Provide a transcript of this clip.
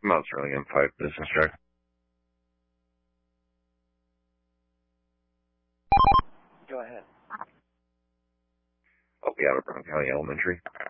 Mount Sterling M5 business drive. Go ahead. I'll be out of Brown County Elementary.